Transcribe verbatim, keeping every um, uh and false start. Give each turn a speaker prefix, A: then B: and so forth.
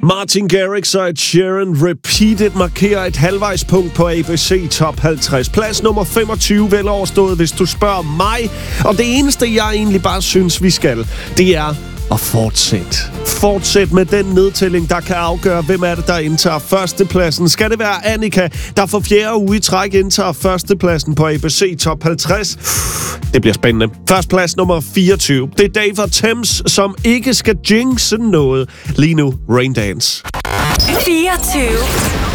A: Martin Garrix og Ed Sheeran Repeated markerer et halvvejspunkt på A B C Top halvtreds. Plads nummer femogtyve, vel overstået, hvis du spørger mig. Og det eneste, jeg egentlig bare synes, vi skal, det er at fortsætte. Fortsæt med den nedtælling, der kan afgøre, hvem er det, der indtager førstepladsen. Skal det være Annika, der for fjerde uge i træk indtager førstepladsen på A B C Top halvtreds? Det bliver spændende. Først plads nummer fireogtyve. Det er Dave og Thames, som ikke skal jinxe noget. Lige nu, Raindance.
B: fireogtyve.